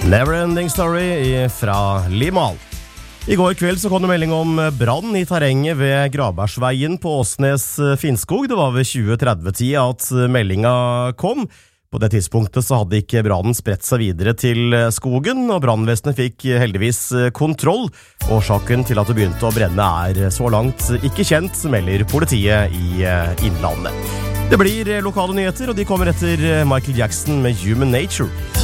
Neverending Story fra Limal. I går kveld så kom det melding om brann i terrenget ved Grabergsveien på Åsnes Finnskog. Det var ved 20:30-tida at meldinga kom. På det tidspunktet så hadde ikke brannen spredt seg videre til skogen, og brannvesenet fikk heldigvis kontroll. Årsaken til at det begynte å brenne så langt ikke kjent, melder politiet i Innlandet. Det blir lokale nyheter, og de kommer etter Michael Jackson med Human Nature.